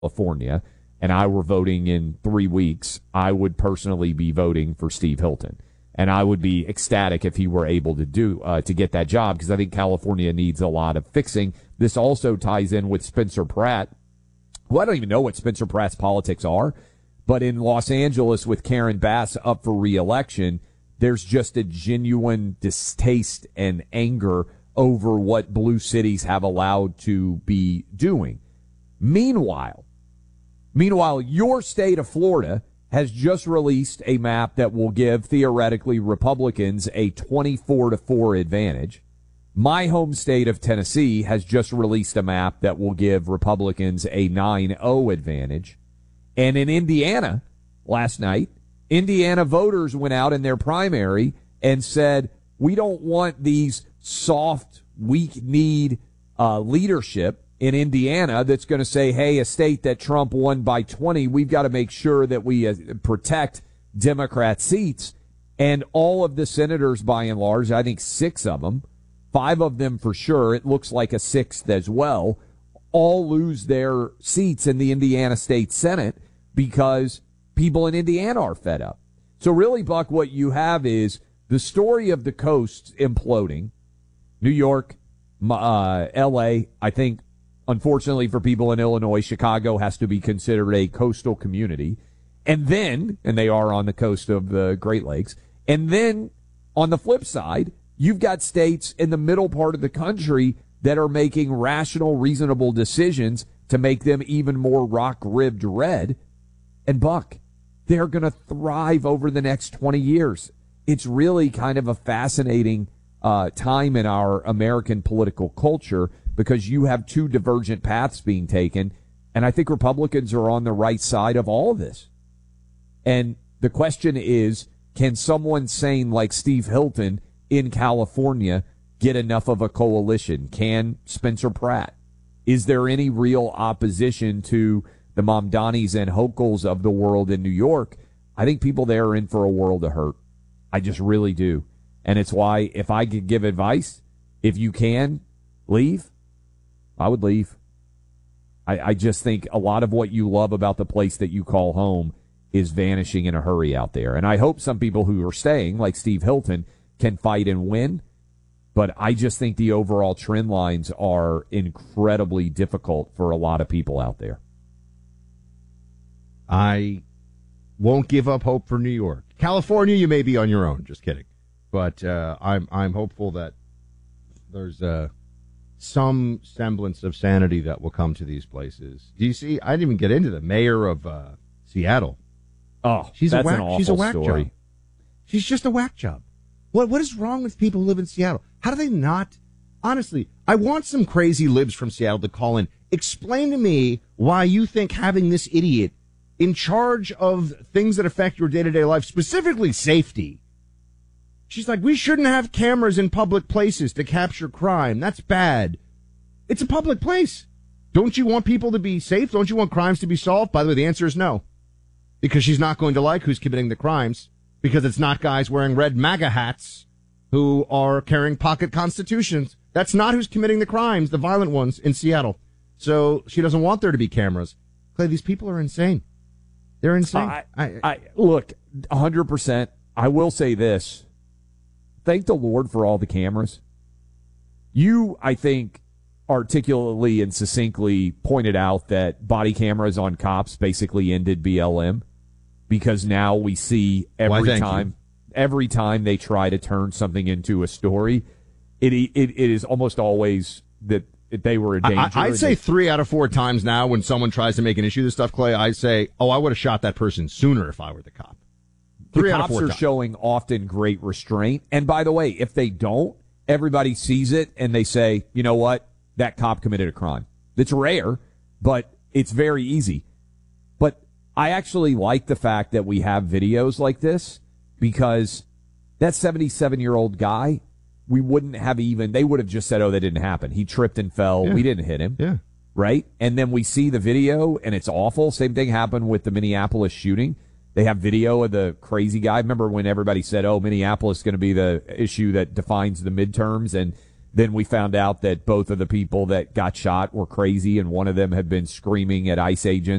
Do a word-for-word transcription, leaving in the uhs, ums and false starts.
California and I were voting in three weeks, I would personally be voting for Steve Hilton. And I would be ecstatic if he were able to do uh, to get that job, because I think California needs a lot of fixing. This also ties in with Spencer Pratt. Well, I don't even know what Spencer Pratt's politics are, but in Los Angeles with Karen Bass up for re-election, there's just a genuine distaste and anger over what blue cities have allowed to be doing. Meanwhile, meanwhile, your state of Florida has just released a map that will give, theoretically, Republicans a twenty-four to four advantage. My home state of Tennessee has just released a map that will give Republicans a nine oh advantage. And in Indiana, last night, Indiana voters went out in their primary and said, we don't want these soft, weak-kneed uh, leadership in Indiana that's going to say, hey, a state that Trump won by twenty, we've got to make sure that we uh, protect Democrat seats. And all of the senators, by and large, I think six of them, five of them for sure, it looks like a sixth as well, all lose their seats in the Indiana State Senate because people in Indiana are fed up. So really, Buck, what you have is the story of the coast imploding. New York, uh, L A, I think, unfortunately for people in Illinois, Chicago has to be considered a coastal community. And then, and they are on the coast of the Great Lakes, and then on the flip side, you've got states in the middle part of the country that are making rational, reasonable decisions to make them even more rock-ribbed red. And Buck, they're going to thrive over the next twenty years. It's really kind of a fascinating uh, time in our American political culture, because you have two divergent paths being taken, and I think Republicans are on the right side of all of this. And the question is, can someone sane like Steve Hilton in California get enough of a coalition? Can Spencer Pratt? Is there any real opposition to the Mamdanis and Hokels of the world in New York? I think people there are in for a world of hurt. I just really do. And it's why, if I could give advice, if you can leave, I would leave. I, I just think a lot of what you love about the place that you call home is vanishing in a hurry out there. And I hope some people who are staying, like Steve Hilton, can fight and win. But I just think the overall trend lines are incredibly difficult for a lot of people out there. I won't give up hope for New York. California, you may be on your own. Just kidding. But uh, I'm I'm hopeful that there's uh, some semblance of sanity that will come to these places. Do you see? I didn't even get into the mayor of uh, Seattle. Oh, she's that's a whack, an awful she's a whack story. job. She's just a whack job. What what is wrong with people who live in Seattle? How do they not? Honestly, I want some crazy libs from Seattle to call in. Explain to me why you think having this idiot in charge of things that affect your day-to-day life, specifically safety. She's like, we shouldn't have cameras in public places to capture crime. That's bad. It's a public place. Don't you want people to be safe? Don't you want crimes to be solved? By the way, the answer is no. Because she's not going to like who's committing the crimes. Because it's not guys wearing red MAGA hats who are carrying pocket constitutions. That's not who's committing the crimes, the violent ones in Seattle. So she doesn't want there to be cameras. Clay, these people are insane. They're insane. I, I, I look, one hundred percent. I will say this. Thank the Lord for all the cameras. You, I think, articulately and succinctly pointed out that body cameras on cops basically ended B L M, because now we see every Why, time, you. every time they try to turn something into a story, it it, it is almost always that they were a danger. I, I'd say they, three out of four times now when someone tries to make an issue of this stuff, Clay, I say, oh, I would have shot that person sooner if I were the cop. Three the out of cops four are times. showing often great restraint. And by the way, if they don't, everybody sees it and they say, you know what? That cop committed a crime. It's rare, but it's very easy. But I actually like the fact that we have videos like this, because that seventy-seven-year-old guy, we wouldn't have even, they would have just said, oh, that didn't happen. He tripped and fell. Yeah. We didn't hit him. Yeah. Right? And then we see the video, and it's awful. Same thing happened with the Minneapolis shooting. They have video of the crazy guy. Remember when everybody said, oh, Minneapolis is going to be the issue that defines the midterms, and Then we found out that both of the people that got shot were crazy, and one of them had been screaming at ICE agents